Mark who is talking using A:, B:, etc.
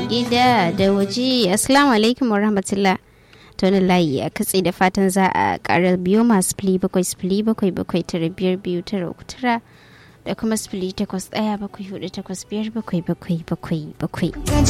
A: gida da waje. Assalamu alaikum warahmatullah. Tony layi a katse da fatan za a karar biyo masu +7 da kuma +8 7 4 8 5 7 7 7.